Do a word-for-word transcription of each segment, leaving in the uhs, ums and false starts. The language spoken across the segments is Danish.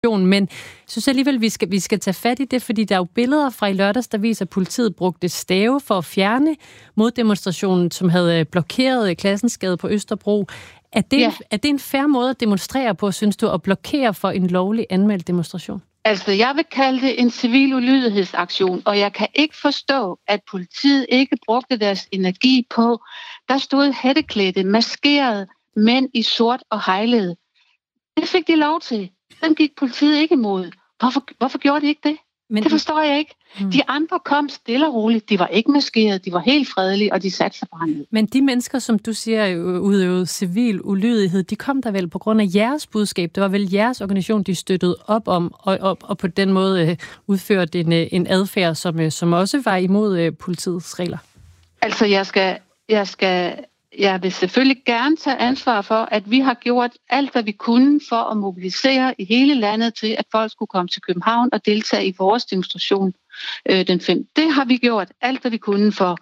Men jeg synes alligevel, vi skal, vi skal tage fat i det, fordi der er jo billeder fra i lørdags, der viser, at politiet brugte stave for at fjerne moddemonstrationen, som havde blokeret Klassensgade på Østerbro. Er det, ja. er det en fair måde at demonstrere på, synes du, at blokere for en lovlig anmeldt demonstration? Altså, jeg vil kalde det en civil ulydighedsaktion, og jeg kan ikke forstå, at politiet ikke brugte deres energi på. Der stod hætteklædte, maskerede mænd i sort og hejlede. Det fik de lov til. Den gik politiet ikke imod. Hvorfor, hvorfor gjorde de ikke det? Men, det forstår jeg ikke. Hmm. De andre kom stille og roligt. De var ikke maskerede, de var helt fredelige, og de satte sig bare ned. Men de mennesker, som du siger udøvede civil ulydighed, de kom der vel på grund af jeres budskab. Det var vel jeres organisation, de støttede op om, og, og, og på den måde øh, udførte en, øh, en adfærd, som, øh, som også var imod øh, politiets regler. Altså, jeg skal... Jeg skal Jeg vil selvfølgelig gerne tage ansvar for, at vi har gjort alt, hvad vi kunne for at mobilisere i hele landet til, at folk skulle komme til København og deltage i vores demonstration øh, den femte Det har vi gjort alt, hvad vi kunne for.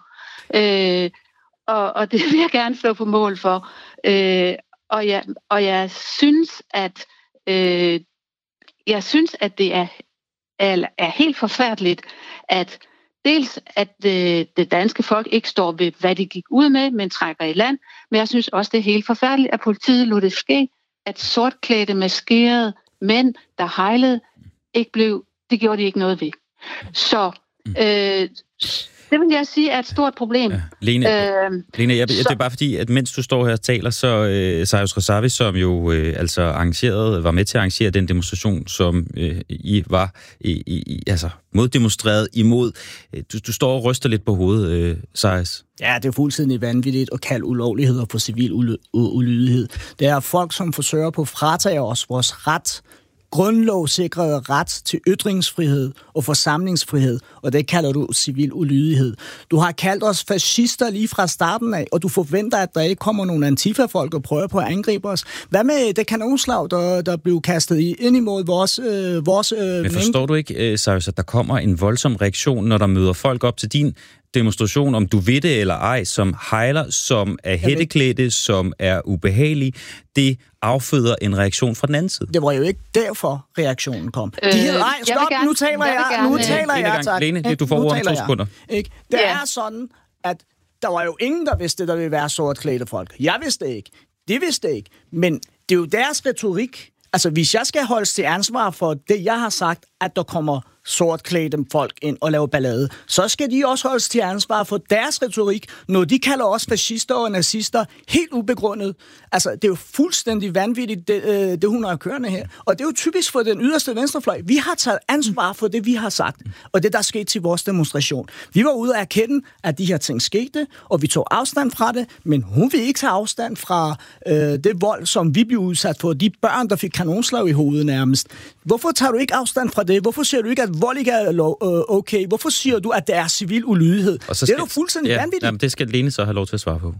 Øh, og, og det vil jeg gerne stå på mål for. Øh, og, jeg, og jeg synes, at øh, jeg synes, at det er, er, er helt forfærdeligt, at dels, at det, det danske folk ikke står ved, hvad de gik ud med, men trækker i land. Men jeg synes også, det er helt forfærdeligt, at politiet lod det ske, at sortklædte, maskerede mænd, der hejlede, ikke blev, det gjorde de ikke noget ved. Så øh, det vil jeg sige er et stort problem. Ja. Lene, øh, Lene jeg, så, det er bare fordi, at mens du står her og taler, så øh, Cyrus Razavi, som jo øh, altså arrangerede, var med til at arrangere den demonstration, som øh, I var i, i, altså moddemonstreret imod. Du, du står og ryster lidt på hovedet, øh, Cyrus. Ja, det er fuldstændig vanvittigt at kalde ulovligheder for civil ulydighed. Det er folk, som forsøger på at fratage os vores ret, grundlovssikrede ret til ytringsfrihed og forsamlingsfrihed, og det kalder du civil ulydighed. Du har kaldt os fascister lige fra starten af, og du forventer, at der ikke kommer nogle antifa-folk og prøver på at angribe os. Hvad med det kanonslag, der, der blev kastet ind imod vores... Øh, vores øh, Men forstår du ikke, Cyrus, at der kommer en voldsom reaktion, når der møder folk op til din demonstration, om du ved det eller ej, som hejler, som er hætteklædte, som er ubehagelige, det afføder en reaktion fra den anden side. Det var jo ikke derfor, reaktionen kom. Øh, De hed, ej, stop, gerne, nu taler jeg, jeg nu taler jeg, jeg tak. Lene, du får ordet om to sekunder. Ikke? Det ja. er sådan, at der var jo ingen, der vidste, der ville være sortklædte folk. Jeg vidste det ikke. De vidste det ikke. Men det er jo deres retorik. Altså, hvis jeg skal holdes til ansvar for det, jeg har sagt, at der kommer sortklædte folk ind og laver ballade, så skal de også holdes til ansvar for deres retorik, når de kalder os fascister og nazister helt ubegrundet. Altså, det er jo fuldstændig vanvittigt, det, det hun har kørende her. Og det er jo typisk for den yderste venstrefløj. Vi har taget ansvar for det, vi har sagt, og det, der skete til vores demonstration. Vi var ude at erkende, at de her ting skete, og vi tog afstand fra det, men hun vil ikke tage afstand fra øh, det vold, som vi blev udsat for. De børn, der fik kanonslag i hovedet nærmest. Hvorfor tager du ikke afstand fra det? Hvorfor siger du ikke, at vold ikke er lov, øh, okay? Hvorfor siger du, at det er civil ulydighed? Skal, det er jo fuldstændig ja, vanvittigt. Jamen, det skal Lene så have lov til at svare på.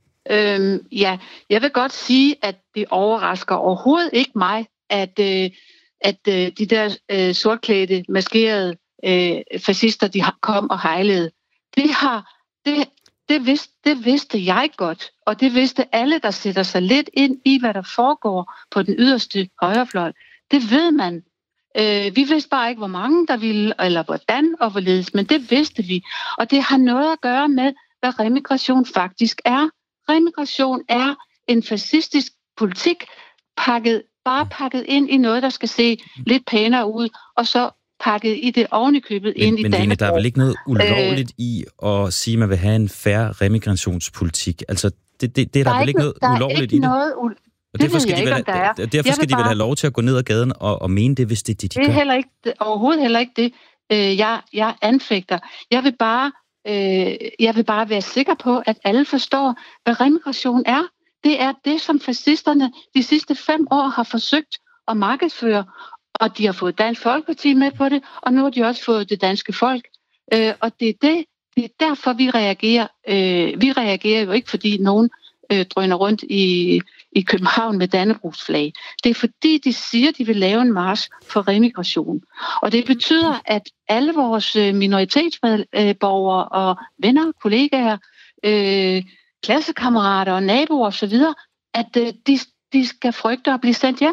Øhm, ja, jeg vil godt sige, at det overrasker overhovedet ikke mig, at, øh, at øh, de der øh, sortklædte, maskerede øh, fascister, de kom og hejlede. Det har... Det, Det vidste, det vidste jeg godt, og det vidste alle, der sætter sig lidt ind i, hvad der foregår på den yderste højrefløj. Det ved man. Øh, vi vidste bare ikke, hvor mange der ville, eller hvordan og hvorledes, men det vidste vi. Og det har noget at gøre med, hvad remigration faktisk er. Remigration er en fascistisk politik, pakket, bare pakket ind i noget, der skal se lidt pænere ud, og så pakket i det ovenikøbet ind men, i Men Lene, der er vel ikke noget ulovligt øh, i at sige, at man vil have en fair remigrationspolitik? Altså, det, det, det er der, der er vel ikke noget ulovligt i det? Noget u- og derfor skal de vel, have, derfor skal de bare... vel have lov til at gå ned ad gaden og, og mene det, hvis det er det, de det er gør? Heller ikke, overhovedet heller ikke det, øh, jeg, jeg anfægter. Jeg vil, bare, øh, jeg vil bare være sikker på, at alle forstår, hvad remigration er. Det er det, som fascisterne de sidste fem år har forsøgt at markedsføre. Og de har fået Dansk Folkeparti med på det, og nu har de også fået det danske folk. Øh, og det er, det, det er derfor, vi reagerer. Øh, vi reagerer jo ikke, fordi nogen øh, drøner rundt i, i København med Dannebrogsflag. Det er fordi, de siger, de vil lave en march for remigration. Og det betyder, at alle vores minoritetsborgere og venner, kollegaer, øh, klassekammerater og naboer osv., at øh, de, de skal frygte at blive sendt hjem.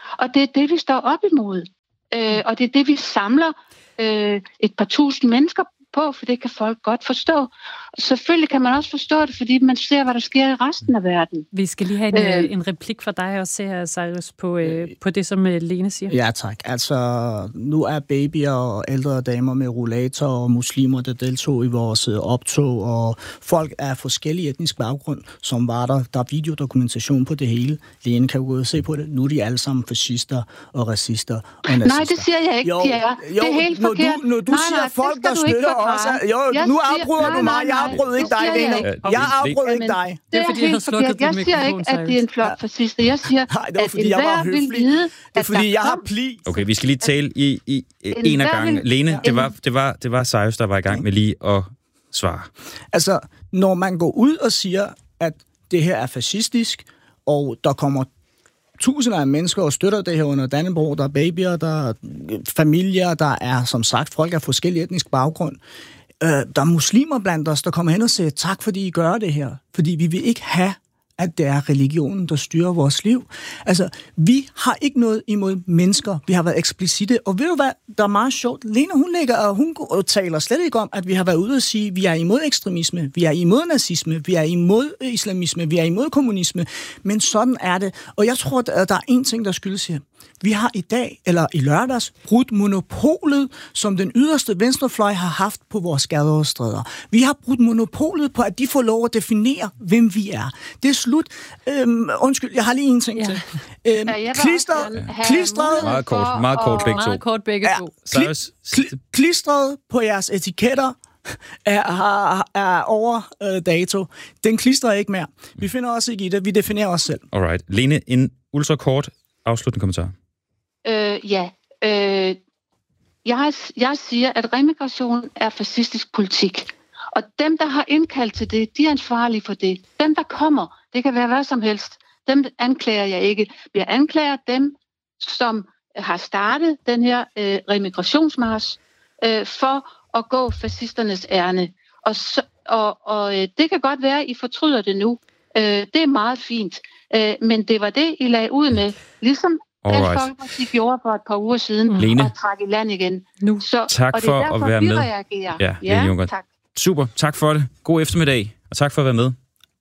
Og det er det, vi står op imod. Øh, og det er det, vi samler øh, et par tusind mennesker på, for det kan folk godt forstå. Og selvfølgelig kan man også forstå det, fordi man ser, hvad der sker i resten af verden. Vi skal lige have en, øh, en replik fra dig også her, Cyrus, på, øh, på det, som øh, Lene siger. Ja, tak. Altså, nu er babyer og ældre damer med rollator og muslimer, der deltog i vores optog, og folk af forskellige etnisk baggrund, som var der. Der er videodokumentation på det hele. Lene kan jo gå og se på det. Nu er de alle sammen fascister og racister og nazister. Nej, det siger jeg ikke, jo, de er. Jo, det er helt når forkert. du, når du nej, siger nej, folk, der støtter os... Jo, jeg nu siger, afbryder nej, du mig. Nej, jeg afbrød ikke dig, Lene. Jeg, jeg afbrød ikke dig. Det er, fordi jeg har slukket din Jeg siger ikke, at det er en flot fascist. Jeg siger, Nej, det var, at fordi jeg var enhver vil høflig. vide, Det er, fordi jeg har pli. Okay, vi skal lige tale i, i en af gangen. Lene, det var, det var, det var Cyrus, der var i gang med lige at svare. Altså, når man går ud og siger, at det her er fascistisk, og der kommer tusinder af mennesker og støtter det her under Dannebrog, der er babyer, der er familier, der er, som sagt, folk af forskellige etnisk baggrund. Øh, der er muslimer blandt os, der kommer hen og siger, tak fordi I gør det her. Fordi vi vil ikke have, at det er religionen, der styrer vores liv. Altså, vi har ikke noget imod mennesker. Vi har været eksplicite. Og ved du hvad, der er meget sjovt. Lene, hun lægger, og hun taler slet ikke om, at vi har været ude og sige, at vi er imod ekstremisme, vi er imod nazisme, vi er imod islamisme, vi er imod kommunisme. Men sådan er det. Og jeg tror, at der er en ting, der skyldes her. Vi har i dag, eller i lørdags, brudt monopolet, som den yderste venstrefløj har haft på vores gader og stræder. Vi har brudt monopolet på, at de får lov at definere, hvem vi er. Det er slut. Øhm, undskyld, jeg har lige en ting ja. til. Øhm, ja, klistret, klistret, meget kort, meget kort begge to. Meget kort begge to. Ja, kli, kli, klistret på jeres etiketter er, er, er over øh, dato. Den klistrer ikke mere. Vi finder også ikke i det. Vi definerer os selv. Alright. Lene, en ultrakort afsluttende kommentar. Øh, ja. Øh, jeg, jeg siger, at remigration er fascistisk politik. Og dem, der har indkaldt til det, de er ansvarlige for det. Dem, der kommer, det kan være hvad som helst. Dem anklager jeg ikke. Jeg anklager dem, som har startet den her øh, remigrationsmarch øh, for at gå fascisternes ærne. Og, så, og, og øh, det kan godt være, at I fortryder det nu. Øh, det er meget fint. Øh, men det var det, I lagde ud med. Ligesom Dansk Folkeparti gjorde for et par uger siden, Lene. og trak i land igen. Nu. Så, tak og det for er derfor, at være vi med. Reagerer. Ja, ja Lene tak. Super, tak for det. God eftermiddag, og tak for at være med.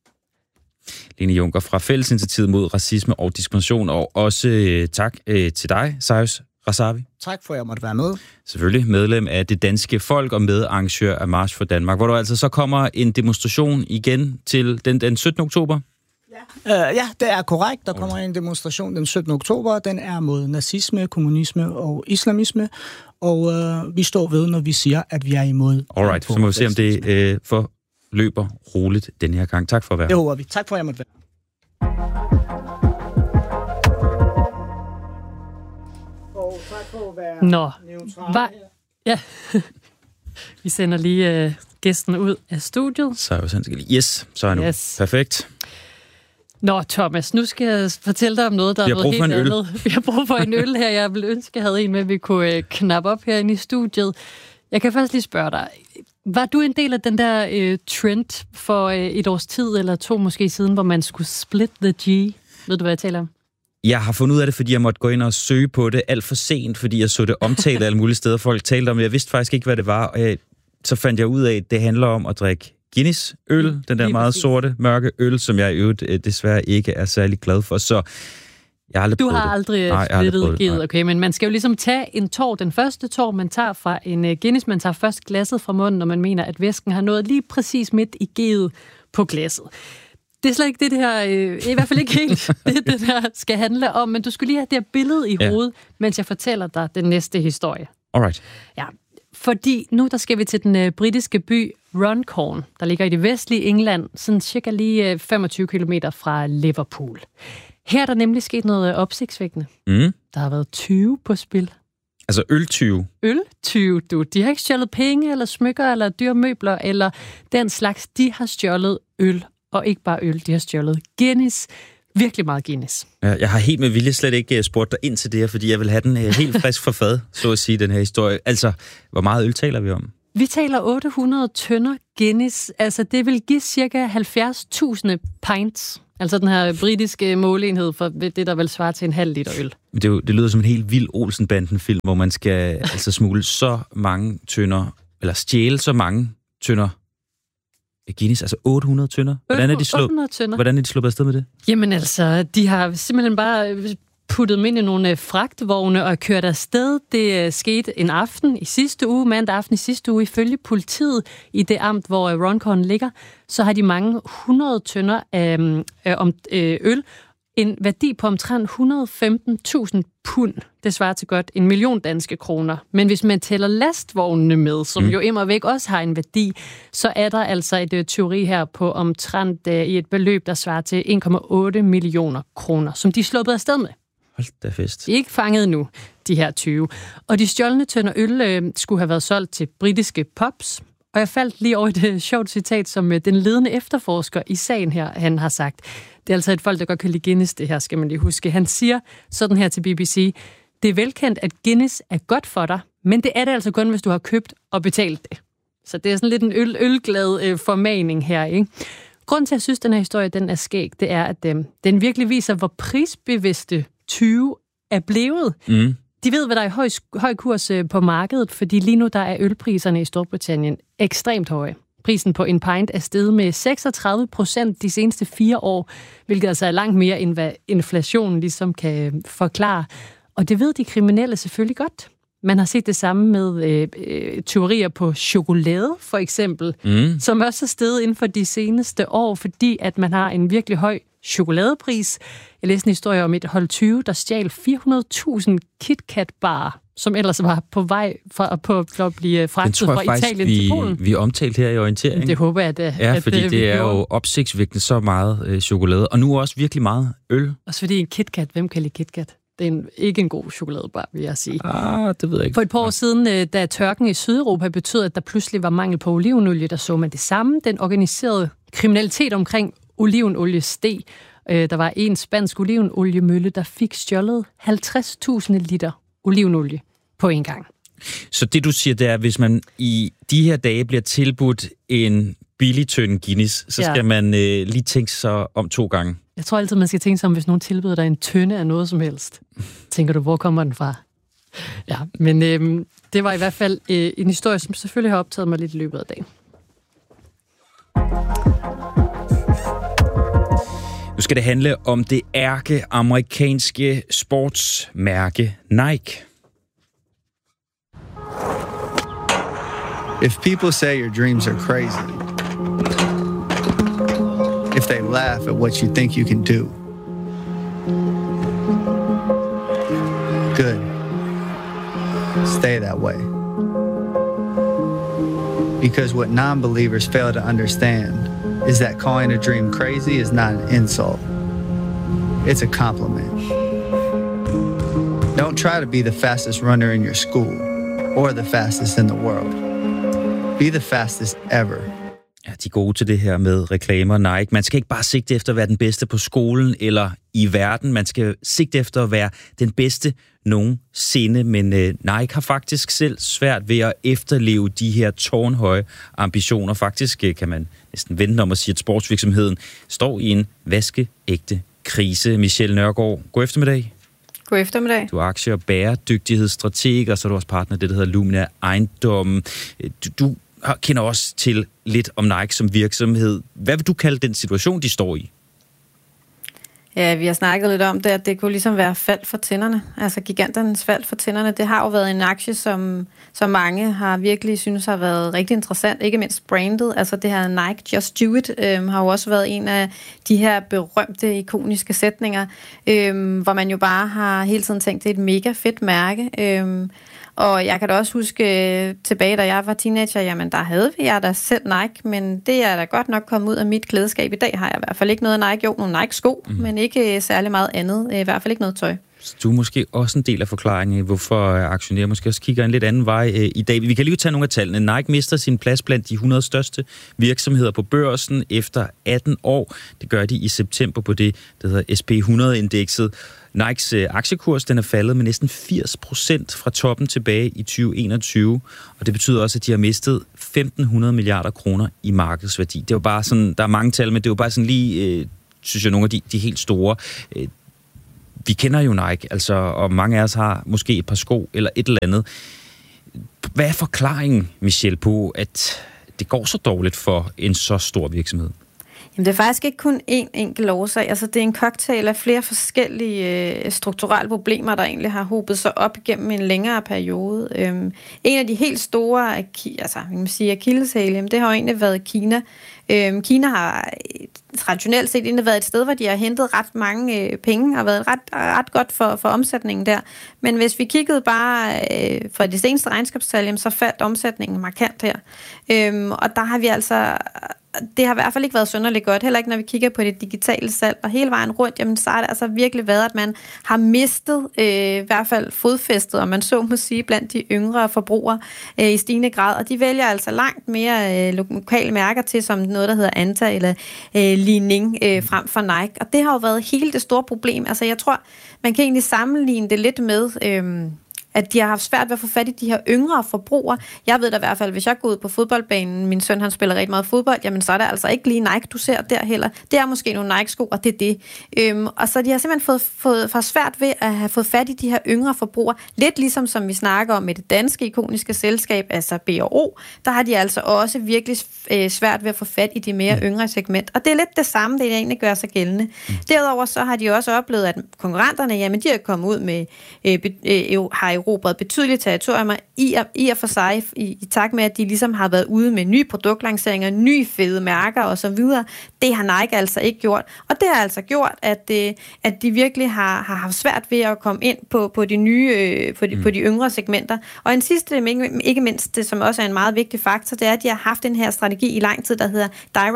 Lene Juncker fra Fællesinitiativet mod racisme og diskrimination, og også øh, tak øh, til dig, Cyrus Razavi. Tak for, at jeg måtte være med. Selvfølgelig medlem af det danske folk og medarrangør af March for Danmark, hvor der altså så kommer en demonstration igen til den, den syttende oktober. Ja. Uh, ja, det er korrekt. Der kommer en demonstration den syttende oktober. Den er mod nazisme, kommunisme og islamisme. Og uh, vi står ved, når vi siger, at vi er imod. Alright, så må vi se, om det øh, forløber roligt den her gang. Tak for at være. Det håber vi. Tak for, at jeg måtte være. Og tak for at være Nå, neutral. Hva? Ja. Vi sender lige øh, gæsten ud af studiet. Så er han skal lige. Yes, så er nu. Yes. Perfekt. Nå, Thomas, nu skal jeg fortælle dig om noget, der er noget helt andet. Vi har brug for en øl her. Jeg ville ønske, jeg havde en med, vi kunne øh, knappe op herinde i studiet. Jeg kan først lige spørge dig. Var du en del af den der øh, trend for øh, et års tid, eller to måske siden, hvor man skulle split the G? Ved du, hvad jeg taler om? Jeg har fundet ud af det, fordi jeg måtte gå ind og søge på det alt for sent, fordi jeg så det omtalt alle mulige steder. Folk talte om det. Jeg vidste faktisk ikke, hvad det var. Og jeg, så fandt jeg ud af, at det handler om at drikke Guinness øl, mm, den der meget præcis. sorte, mørke øl, som jeg i øvrigt desværre ikke er særlig glad for. Så jeg har aldrig du prøvet har det. aldrig Nej, jeg har aldrig splittet givet, okay, men man skal jo ligesom tage en tår, den første tår, man tager fra en uh, Guinness, man tager først glasset fra munden, når man mener, at væsken har nået lige præcis midt i givet på glasset. Det er slet ikke det, det her, øh, i hvert fald ikke helt det, det der skal handle om, men du skulle lige have det her billede i ja. hovedet, mens jeg fortæller dig den næste historie. Alright. Ja, fordi nu der skal vi til den øh, britiske by Runcorn, der ligger i det vestlige England, sådan cirka lige øh, femogtyve kilometer fra Liverpool. Her er der nemlig sket noget opsigtsvækkende. Mm. Der har været tyve på spil. Altså øltyve. Øltyve, du. De har ikke stjålet penge, eller smykker, eller dyre møbler, eller den slags. De har stjålet øl, og ikke bare øl, de har stjålet Guinness. Virkelig meget Guinness. Ja, jeg har helt med vilje slet ikke spurgt dig ind til det her, fordi jeg vil have den helt frisk fra fad, så at sige, den her historie. Altså, hvor meget øl taler vi om? Vi taler otte hundrede tønder Guinness. Altså, det vil give cirka halvfjerds tusind pints. Altså den her britiske måleenhed for det, der vel svarer til en halv liter øl. Det, er jo, det lyder som en helt vild Olsen-banden-film, hvor man skal altså smule så mange tønder, eller stjæle så mange tønder Guinness, altså otte hundrede tønder. Hvordan er de sluppet, hvordan er de sluppet afsted med det? Jamen altså, de har simpelthen bare puttet dem ind i nogle fragtvogne og kørt afsted. Det skete en aften i sidste uge, mandag aften i sidste uge, ifølge politiet i det amt, hvor Runcorn ligger, så har de mange hundrede tønder af øh, øl, en værdi på omtrent et hundrede og femten tusind pund. Det svarer til godt en million danske kroner. Men hvis man tæller lastvognene med, som mm. jo immer væk også har en værdi, så er der altså et uh, teori her på omtrent uh, i et beløb, der svarer til en komma otte millioner kroner, som de er sluppet afsted med. Hold da fest. De er ikke fanget nu, de her tyve. Og de stjålne tønder øl øh, skulle have været solgt til britiske pubs. Og jeg faldt lige over et øh, sjovt citat, som øh, den ledende efterforsker i sagen her, han har sagt. Det er altså et folk, der godt kan lide Guinness, det her skal man lige huske. Han siger sådan her til B B C, det er velkendt, at Guinness er godt for dig, men det er det altså kun, hvis du har købt og betalt det. Så det er sådan lidt en øl, ølglad øh, formaning her, ikke? Grunden til, at jeg synes, at den her historie den er skæg, det er, at øh, den virkelig viser, hvor prisbevidste tyve er blevet. Mm. De ved, hvad der er i høj, høj kurs på markedet, fordi lige nu der er ølpriserne i Storbritannien ekstremt høje. Prisen på en pint er steget med seksogtredive procent de seneste fire år, hvilket altså er langt mere, end hvad inflationen ligesom kan forklare. Og det ved de kriminelle selvfølgelig godt. Man har set det samme med øh, øh, teorier på chokolade, for eksempel, mm. som også er steget inden for de seneste år, fordi at man har en virkelig høj chokoladepris. Jeg læste en historie om et hold tyve, der stjal fire hundrede tusind KitKat-barer, som ellers var på vej for, på, for at blive fragtet fra faktisk, Italien vi, til Polen. vi er omtalt her i orienteringen. Det håber jeg, at, ja, at fordi det, det er jo opsigtsvækkende så meget øh, chokolade, og nu også virkelig meget øl. Også fordi en KitKat, hvem kan lide KitKat? Det er en, ikke en god chokoladebar, vil jeg sige. Ah, det ved jeg ikke. For et par år siden, da tørken i Sydeuropa betød, at der pludselig var mangel på olivenolie, der så man det samme. Den organiserede kriminalitet omkring olivenolie steg. Der var en spansk olivenoliemølle, der fik stjålet halvtreds tusind liter olivenolie på en gang. Så det du siger, det er, at hvis man i de her dage bliver tilbudt en billig tønde Guinness, så skal ja. man øh, lige tænke sig om to gange. Jeg tror altid, man skal tænke sig om, hvis nogen tilbyder dig en tønde af noget som helst. Tænker du, hvor kommer den fra? Ja, men øh, det var i hvert fald øh, en historie, som selvfølgelig har optaget mig lidt i løbet af dagen. Nu skal det handle om det ærkeamerikanske sportsmærke Nike. If people say your dreams are crazy, if they laugh at what you think you can do, good. Stay that way. Because what non-believers fail to understand is that calling a dream crazy is not an insult. It's a compliment. Don't try to be the fastest runner in your school or the fastest in the world. Be the fastest ever. Ja, de er gode til det her med reklamer, Nike. Man skal ikke bare sigte efter at være den bedste på skolen eller i verden. Man skal sigte efter at være den bedste nogensinde. Men øh, Nike har faktisk selv svært ved at efterleve de her tårnhøje ambitioner. Faktisk øh, kan man næsten vente om at sige, at sportsvirksomheden står i en vaskeægte krise. Michelle Nørgaard, god eftermiddag. God eftermiddag. Du er aktie- og bæredygtighedsstrateg, og så er du også partner i det, der hedder Lumina Ejendom. Du, du kender også til lidt om Nike som virksomhed. Hvad vil du kalde den situation, de står i? Ja, vi har snakket lidt om det, at det kunne ligesom være fald for tænderne. Altså giganternes fald for tænderne. Det har jo været en aktie, som, som mange har virkelig synes har været rigtig interessant. Ikke mindst brandet. Altså det her Nike Just Do It øhm, har jo også været en af de her berømte, ikoniske sætninger, øhm, hvor man jo bare har hele tiden tænkt, det er et mega fedt mærke. Øhm, Og jeg kan da også huske tilbage, da jeg var teenager, jamen der havde vi jeg da selv Nike, men det er da godt nok kommet ud af mit klædeskab. I dag har jeg i hvert fald ikke noget Nike. Jo, nogle Nike-sko, mm. men ikke særlig meget andet. I hvert fald ikke noget tøj. Så du er måske også en del af forklaringen, hvorfor aktionærer måske også kigger en lidt anden vej i dag. Vi kan lige tage nogle af tallene. Nike mister sin plads blandt de hundrede største virksomheder på børsen efter atten år. Det gør de i september på det, der hedder S P hundrede-indekset. Nikes aktiekurs den er faldet med næsten firs procent fra toppen tilbage i tyve enogtyve, og det betyder også, at de har mistet femten hundrede milliarder kroner i markedsværdi. Det er jo bare sådan, der er mange tal, men det er jo bare sådan lige øh, synes jeg, nogle af de, de helt store. Øh, vi kender jo Nike, altså, og mange af os har måske et par sko eller et eller andet. Hvad er forklaringen, Michelle, på, at det går så dårligt for en så stor virksomhed? Jamen, det er faktisk ikke kun én enkelt årsag. Altså, det er en cocktail af flere forskellige øh, strukturelle problemer, der egentlig har hobet sig op igennem en længere periode. Øhm, en af de helt store, altså, man kan sige, akilleshæle, det har jo egentlig været Kina. Øhm, Kina har traditionelt set egentlig været et sted, hvor de har hentet ret mange øh, penge, og været ret, ret godt for, for omsætningen der. Men hvis vi kiggede bare øh, for det seneste regnskabstal, så faldt omsætningen markant her. Øhm, og der har vi altså... Det har i hvert fald ikke været synderligt godt, heller ikke når vi kigger på det digitale salg, og hele vejen rundt, jamen så har det altså virkelig været, at man har mistet øh, i hvert fald fodfæstet, og man så må sige, blandt de yngre forbrugere øh, i stigende grad, og de vælger altså langt mere øh, lokale mærker til, som noget, der hedder Anta eller øh, Li Ning øh, frem for Nike, og det har jo været hele det store problem. Altså jeg tror, man kan egentlig sammenligne det lidt med... Øh, at de har haft svært ved at få fat i de her yngre forbrugere. Jeg ved da i hvert fald, hvis jeg går ud på fodboldbanen, min søn han spiller rigtig meget fodbold, jamen så er der altså ikke lige Nike, du ser der heller. Det er måske nogle Nike-sko, og det er det. Øhm, og så de har simpelthen fået, fået, fået svært ved at have fået fat i de her yngre forbrugere. Lidt ligesom som vi snakker om med det danske ikoniske selskab, altså B og O, der har de altså også virkelig øh, svært ved at få fat i de mere yngre segment. Og det er lidt det samme, det egentlig gør sig gældende. Derudover så har de også oplevet, at konkurrenterne, jamen de har kommet ud med, øh, øh, har erobret betydelige territorier i, i og for sig, i, i takt med, at de ligesom har været ude med nye produktlanceringer, nye fede mærker osv. Det har Nike altså ikke gjort. Og det har altså gjort, at, det, at de virkelig har, har haft svært ved at komme ind på, på de nye, på de, mm. på de yngre segmenter. Og en sidste, men ikke mindst, det som også er en meget vigtig faktor, det er, at de har haft den her strategi i lang tid, der hedder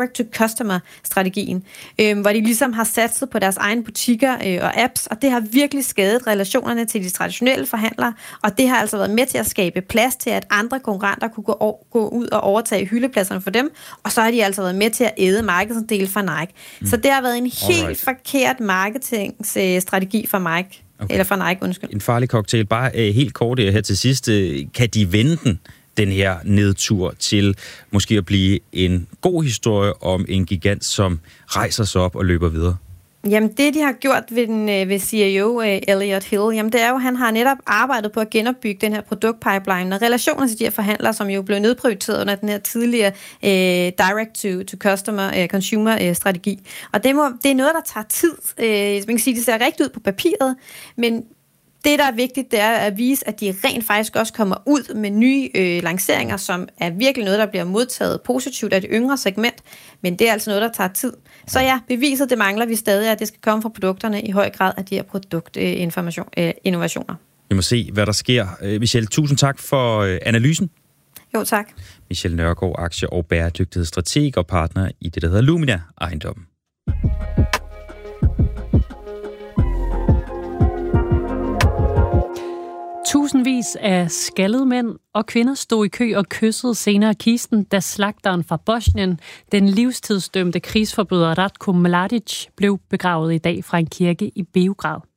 Direct-to-Customer-strategien, øh, hvor de ligesom har satset på deres egne butikker øh, og apps, og det har virkelig skadet relationerne til de traditionelle forhandlere, og det har altså været med til at skabe plads til, at andre konkurrenter kunne gå, gå ud og overtage hyldepladserne for dem, og så har de altså været med til at æde markedsandel for Nike. Mm. Så det har været en helt Alright. forkert marketingstrategi for Nike. Okay. Eller for Nike, undskyld. En farlig cocktail. Bare uh, helt kort her til sidst. Kan de vende den, den her nedtur, til måske at blive en god historie om en gigant, som rejser sig op og løber videre? Jamen det, de har gjort ved, den, ved C E O, Elliot Hill, jamen det er jo, han har netop arbejdet på at genopbygge den her produktpipeline og relationer til de her forhandlere, som jo blev nedprioriteret under den her tidligere uh, direct-to-customer-consumer-strategi. Uh, og det, må, det er noget, der tager tid. Uh, man kan sige, det ser rigtigt ud på papiret, men det, der er vigtigt, det er at vise, at de rent faktisk også kommer ud med nye øh, lanceringer, som er virkelig noget, der bliver modtaget positivt af det yngre segment, men det er altså noget, der tager tid. Så ja, beviset, det mangler vi stadig, at det skal komme fra produkterne i høj grad af de her produktinnovationer. Vi må se, hvad der sker. Michelle, tusind tak for øh, analysen. Jo, tak. Michelle Nørgaard, aktie- og bæredygtighedsstrateg og partner i det, der hedder Lumina Ejendom. Tusindvis af skaldede mænd og kvinder stod i kø og kyssede senere kisten, da slagteren fra Bosnien, den livstidsdømte krigsforbryder Ratko Mladic, blev begravet i dag fra en kirke i Beograd.